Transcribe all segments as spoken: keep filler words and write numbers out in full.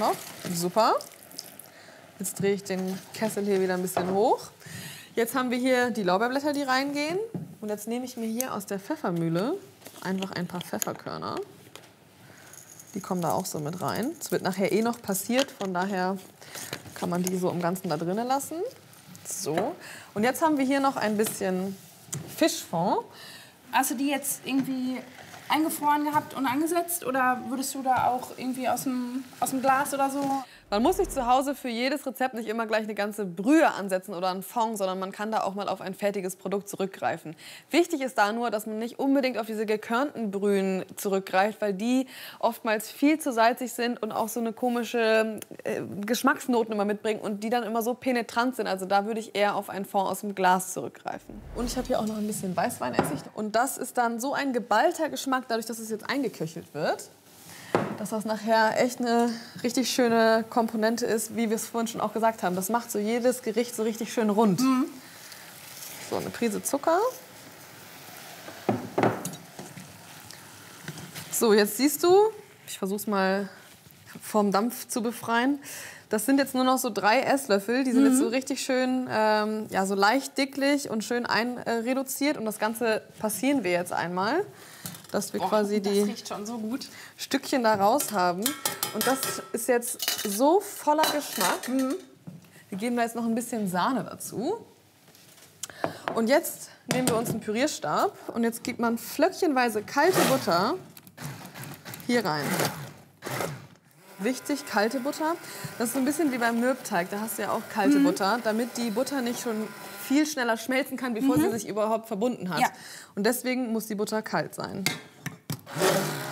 Noch. Super. Jetzt drehe ich den Kessel hier wieder ein bisschen hoch. Jetzt haben wir hier die Lorbeerblätter, die reingehen. Und jetzt nehme ich mir hier aus der Pfeffermühle einfach ein paar Pfefferkörner. Die kommen da auch so mit rein. Es wird nachher eh noch passiert, von daher kann man die so im Ganzen da drinnen lassen. So. Und jetzt haben wir hier noch ein bisschen Fischfond. Hast du die jetzt irgendwie eingefroren gehabt und angesetzt? Oder würdest du da auch irgendwie aus dem, aus dem Glas oder so? Man muss sich zu Hause für jedes Rezept nicht immer gleich eine ganze Brühe ansetzen oder einen Fond, sondern man kann da auch mal auf ein fertiges Produkt zurückgreifen. Wichtig ist da nur, dass man nicht unbedingt auf diese gekörnten Brühen zurückgreift, weil die oftmals viel zu salzig sind und auch so eine komische äh, Geschmacksnoten immer mitbringen und die dann immer so penetrant sind. Also da würde ich eher auf einen Fond aus dem Glas zurückgreifen. Und ich habe hier auch noch ein bisschen Weißweinessig. Und das ist dann so ein geballter Geschmack, dadurch, dass es jetzt eingeköchelt wird, dass das nachher echt eine richtig schöne Komponente ist, wie wir es vorhin schon auch gesagt haben. Das macht so jedes Gericht so richtig schön rund. Mhm. So, eine Prise Zucker. So, jetzt siehst du, ich versuche es mal vom Dampf zu befreien. Das sind jetzt nur noch so drei Esslöffel. Die sind mhm. jetzt so richtig schön, ähm, ja, so leicht dicklich und schön einreduziert. Und das Ganze passieren wir jetzt einmal, dass wir oh, quasi das die riecht schon so gut. Stückchen da raus haben. Und das ist jetzt so voller Geschmack. Mhm. Wir geben da jetzt noch ein bisschen Sahne dazu. Und jetzt nehmen wir uns einen Pürierstab und jetzt gibt man flöckchenweise kalte Butter hier rein. Wichtig, kalte Butter. Das ist so ein bisschen wie beim Mürbteig. Da hast du ja auch kalte mhm. Butter, damit die Butter nicht schon viel schneller schmelzen kann, bevor mhm. sie sich überhaupt verbunden hat. Ja. Und deswegen muss die Butter kalt sein. So.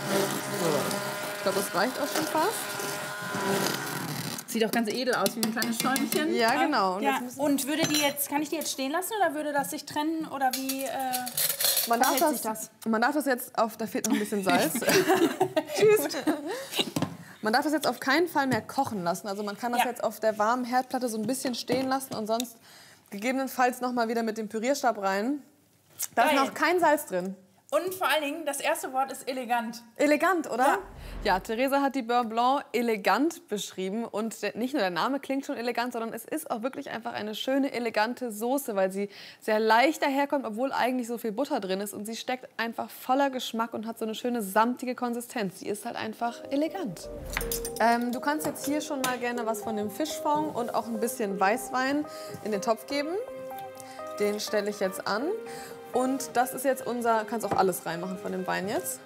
Ich glaube, das reicht auch schon fast. Sieht doch ganz edel aus, wie ein kleines Stäubchen. Ja, genau. Und, ja. Und würde die jetzt, kann ich die jetzt stehen lassen oder würde das sich trennen? Oder wie äh, man darf das, sich das? Man darf das jetzt auf, da fehlt noch ein bisschen Salz. Tschüss. Man darf das jetzt auf keinen Fall mehr kochen lassen. Also man kann das ja. jetzt auf der warmen Herdplatte so ein bisschen stehen lassen und sonst gegebenenfalls noch mal wieder mit dem Pürierstab rein. Da ist noch kein Salz drin. Und vor allen Dingen, das erste Wort ist elegant. Elegant, oder? Ja, ja, Theresa hat die Beurre Blanc elegant beschrieben. Und der, nicht nur der Name klingt schon elegant, sondern es ist auch wirklich einfach eine schöne, elegante Soße, weil sie sehr leicht daherkommt, obwohl eigentlich so viel Butter drin ist. Und sie steckt einfach voller Geschmack und hat so eine schöne, samtige Konsistenz. Sie ist halt einfach elegant. Ähm, du kannst jetzt hier schon mal gerne was von dem Fischfond und auch ein bisschen Weißwein in den Topf geben. Den stelle ich jetzt an. Und das ist jetzt unser, kannst auch alles reinmachen von dem Wein jetzt.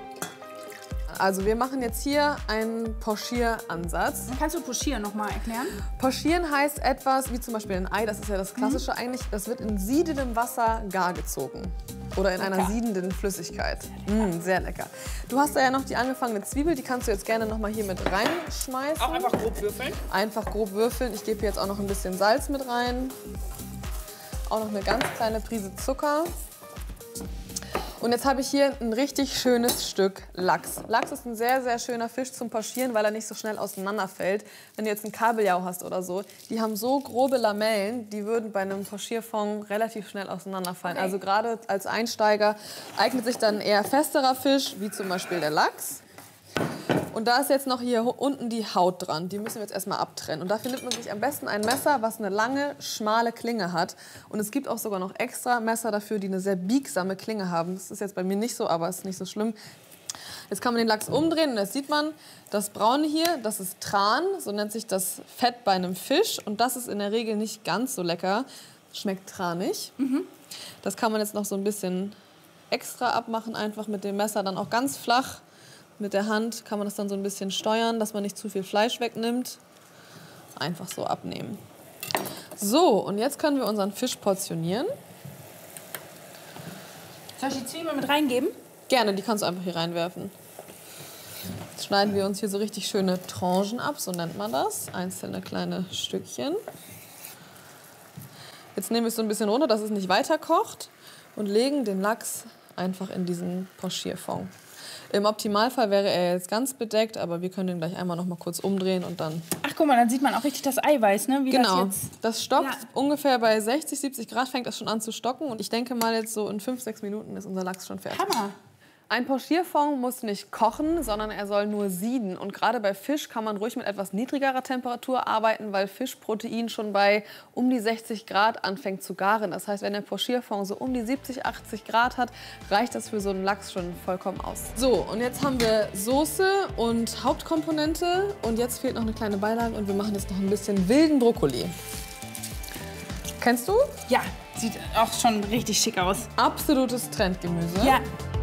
Also wir machen jetzt hier einen Pochieransatz. Kannst du Pochieren noch mal erklären? Pochieren heißt etwas wie zum Beispiel ein Ei, das ist ja das Klassische mhm. eigentlich, das wird in siedendem Wasser gar gezogen. Oder in lecker. einer siedenden Flüssigkeit. Sehr lecker. Mm, sehr lecker. Du hast da ja noch die angefangene Zwiebel, die kannst du jetzt gerne noch mal hier mit reinschmeißen. Auch einfach grob würfeln? Einfach grob würfeln. Ich gebe jetzt auch noch ein bisschen Salz mit rein. Auch noch eine ganz kleine Prise Zucker. Und jetzt habe ich hier ein richtig schönes Stück Lachs. Lachs ist ein sehr, sehr schöner Fisch zum Pochieren, weil er nicht so schnell auseinanderfällt. Wenn du jetzt einen Kabeljau hast oder so, die haben so grobe Lamellen, die würden bei einem Pochierfond relativ schnell auseinanderfallen. Okay. Also gerade als Einsteiger eignet sich dann eher festerer Fisch, wie zum Beispiel der Lachs. Und da ist jetzt noch hier unten die Haut dran. Die müssen wir jetzt erstmal abtrennen. Und dafür nimmt man sich am besten ein Messer, was eine lange, schmale Klinge hat. Und es gibt auch sogar noch extra Messer dafür, die eine sehr biegsame Klinge haben. Das ist jetzt bei mir nicht so, aber ist nicht so schlimm. Jetzt kann man den Lachs umdrehen und jetzt sieht man, das Braune hier, das ist Tran, so nennt sich das Fett bei einem Fisch. Und das ist in der Regel nicht ganz so lecker, schmeckt tranig. Mhm. Das kann man jetzt noch so ein bisschen extra abmachen, einfach mit dem Messer dann auch ganz flach. Mit der Hand kann man das dann so ein bisschen steuern, dass man nicht zu viel Fleisch wegnimmt. Einfach so abnehmen. So, und jetzt können wir unseren Fisch portionieren. Soll ich die Zwiebeln mit reingeben? Gerne, die kannst du einfach hier reinwerfen. Jetzt schneiden wir uns hier so richtig schöne Tranchen ab, so nennt man das. Einzelne kleine Stückchen. Jetzt nehmen wir es so ein bisschen runter, dass es nicht weiter kocht. Und legen den Lachs einfach in diesen Pochierfond. Im Optimalfall wäre er jetzt ganz bedeckt, aber wir können den gleich einmal noch mal kurz umdrehen und dann... Ach, guck mal, dann sieht man auch richtig das Eiweiß, ne? Wie genau, das, jetzt... das stockt ja. ungefähr bei sechzig, siebzig Grad, fängt das schon an zu stocken. Und ich denke mal, jetzt so in fünf, sechs Minuten ist unser Lachs schon fertig. Hammer! Ein Pochierfond muss nicht kochen, sondern er soll nur sieden. Und gerade bei Fisch kann man ruhig mit etwas niedrigerer Temperatur arbeiten, weil Fischprotein schon bei um die sechzig Grad anfängt zu garen. Das heißt, wenn der Pochierfond so um die siebzig, achtzig Grad hat, reicht das für so einen Lachs schon vollkommen aus. So, und jetzt haben wir Soße und Hauptkomponente. Und jetzt fehlt noch eine kleine Beilage und wir machen jetzt noch ein bisschen wilden Brokkoli. Kennst du? Ja, sieht auch schon richtig schick aus. Absolutes Trendgemüse. Ja,